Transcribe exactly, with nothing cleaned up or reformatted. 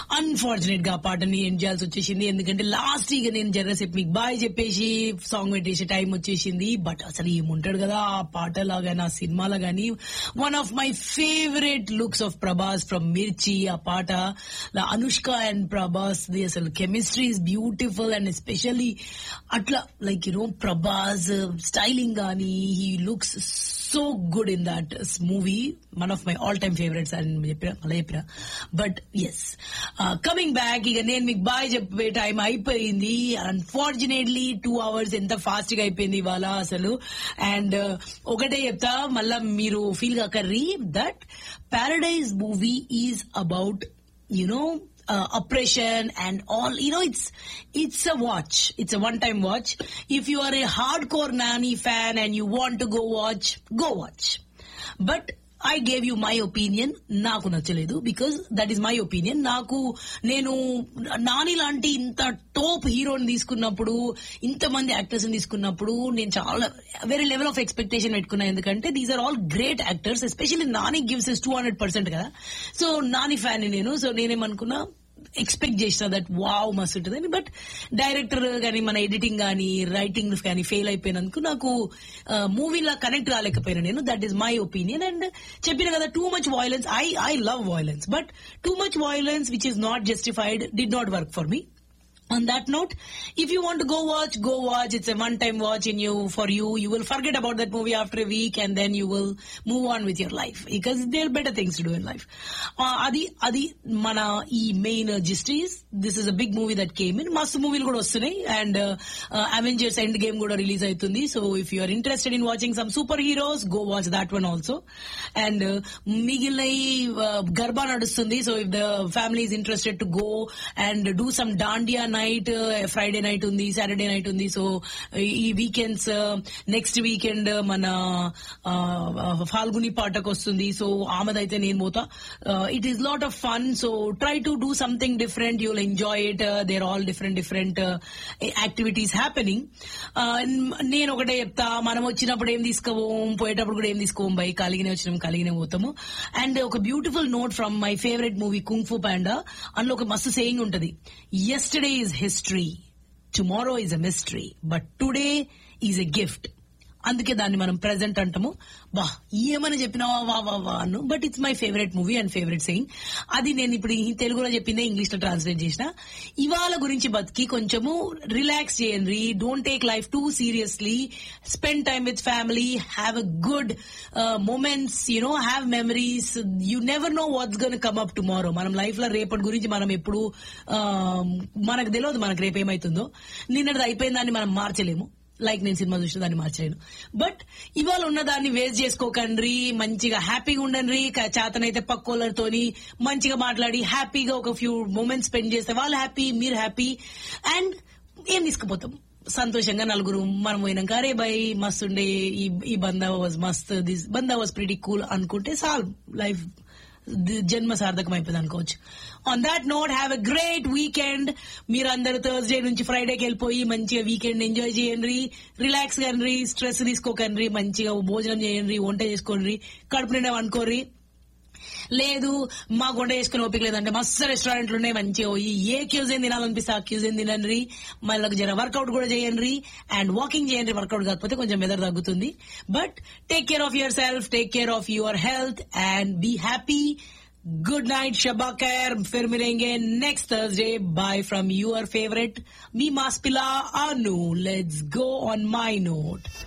Unfortunate గా ఆ పాటని ఎండ్ చేయాల్సి వచ్చేసింది. ఎందుకంటే లాస్ట్ ఇక నేను జరసేపు మీకు బాయ్ చెప్పేసి సాంగ్ పెట్టేసే టైం వచ్చేసింది. బట్ అసలు ఏముంటాడు కదా ఆ పాటలా గానీ ఆ సినిమాలో గానీ, one of my favourite looks of Prabhas from మిర్చి. ఆ పాట అనుష్క అండ్ ప్రభాస్ ది అసలు chemistry is beautiful. And especially అట్లా లైక్ యూనో ప్రభాస్ స్టైలింగ్ గానీ, he looks so good in that movie. One of my all time favourites అని చెప్పిన అలా చెప్పిన. బట్ ఎస్, కమింగ్ బ్యాక్, ఇక నేను మీకు బాయ్ చెప్పే టైం అయిపోయింది. అన్ఫార్చునేట్లీ టూ అవర్స్ ఎంత ఫాస్ట్ గా అయిపోయింది ఇవాళ అసలు. అండ్ ఒకటే చెప్తా, మళ్ళా మీరు feel కాకర్రీ, that Paradise movie is about you know Uh, oppression and all, you know, it's it's a watch, it's a one time watch. If you are a hardcore Nani fan and you want to go watch, go watch. But I gave you my opinion. నాకు నచ్చలేదు, because that is my opinion. నాకు నేను నాని లాంటి ఇంత top హీరోని తీసుకున్నప్పుడు, ఇంతమంది actors ని తీసుకున్నప్పుడు నేను చాలా వేరే లెవెల్ ఆఫ్ ఎక్స్పెక్టేషన్ పెట్టుకున్నా. ఎందుకంటే these are all great actors. Especially Nani gives is two hundred percent కదా. సో నాని ఫ్యాన్ నేను. సో నేనేమనుకున్నా, ఎక్స్పెక్ట్ చేసిన దట్ వావ్ మస్తు ఉంటుందని. బట్ డైరెక్టర్ గానీ, మన ఎడిటింగ్ గానీ, రైటింగ్ గానీ ఫెయిల్ అయిపోయినందుకు నాకు మూవీలా కనెక్ట్ కాలేకపోయినా నేను. That is my opinion. And చెప్పిన కదా, too much violence, I I love violence, but too much violence which is not justified did not work for me. On that note, if you want to go watch, go watch. It's a one-time watch in you for you. You will forget about that movie after a week, and then you will move on with your life because there are better things to do in life. Uh, adi adi mana ee main uh, gist is, this is a big movie that came in. Mastu movie kuda vastunnayi, and uh, uh, Avengers Endgame kuda release aitundi. So if you are interested in watching some superheroes, go watch that one also. And uh, migilnai uh, garba nadustundi. So if the family is interested to go and do some dandiya night, Friday night ఉంది, Saturday night ఉంది. So ఈ weekends, next weekend మన ఫాల్గుని పాటకు వస్తుంది. So ఆమెదైతే నేను పోతా. It is lot of fun. So try to do something different, you will enjoy it. There all different different activities happening. నేను ఒకటే చెప్తా, మనం వచ్చినప్పుడు ఏం తీసుకోపోం, పోయేటప్పుడు కూడా ఏం తీసుకోం. బై కలిగినే వచ్చినాం, కలిగినే పోతాము. అండ్ ఒక beautiful note from my favourite movie kung ఫు పాండా. అందులో ఒక మస్తు సేయింగ్ ఉంటది, yesterday is history, tomorrow is a mystery, but today is a gift. అందుకే దాన్ని మనం ప్రెజెంట్ అంటాము. బా ఏమని చెప్పినావా వా వా వా అను. But it's my favourite movie and favourite saying. అది నేను ఇప్పుడు తెలుగులో చెప్పిందే ఇంగ్లీష్ లో ట్రాన్స్లేట్ చేసిన. ఇవాళ గురించి బతికి కొంచెము రిలాక్స్ చేయండి. Don't take life two seriously. Spend time with family, have a good moments, you know, have memories. You never know what's gonna come up tomorrow. మనం లైఫ్ లో రేపటి గురించి మనం ఎప్పుడు మనకు తెలియదు, మనకు రేపు ఏమైతుందో. నిన్నటిది అయిపోయిన దాన్ని మనం మార్చలేము. లైక్ నేను సినిమా చూసిన దాన్ని మార్చలేను. బట్ ఇవాళ ఉన్న దాన్ని వేస్ట్ చేసుకోకండి. మంచిగా హ్యాపీగా ఉండండి. చేతనైతే పక్కోళ్ళతోని మంచిగా మాట్లాడి హ్యాపీగా ఒక ఫ్యూ మూమెంట్స్ స్పెండ్ చేస్తే వాళ్ళు హ్యాపీ, మీరు హ్యాపీ. అండ్ ఏం తీసుకుపోతాం, సంతోషంగా నలుగురు మనం పోయినాక అరే బై మస్తు ఉండే, ఈ బందా వాజ్ మస్త్, this Banda was pretty cool అనుకుంటే సాల్వ్, లైఫ్ జన్మ సార్థకం అయిపోయింది అనుకోవచ్చు. On that note, have a great weekend. మీరందరూ థర్స్డే నుంచి ఫ్రైడేకి వెళ్ళిపోయి మంచిగా వీకెండ్ ఎంజాయ్ చేయండి. రిలాక్స్ కండి, స్ట్రెస్ తీసుకోకండి, మంచిగా భోజనం చేయండి, వంట చేసుకోండి, కడుపు నిండా అనుకోర్రి. లేదు మాకు వంట చేసుకుని ఓపిక లేదంటే మస్తు రెస్టారెంట్లు ఉన్నాయి, మంచిగా పోయి ఏ క్యూజైన్ తినాలనిపిస్తే ఆ క్యూజైన్ తినండి. మళ్ళీ జర వర్కౌట్ కూడా చేయండి అండ్ వాకింగ్ చేయండి. వర్కౌట్ కాకపోతే కొంచెం వెదర్ తగ్గుతుంది. But take care of your self, take care of your health and be happy. Good night, Shabba Khair. फिर मिलेंगे next Thursday. Bye from your favorite, me Maspila Anu. Let's go on my note.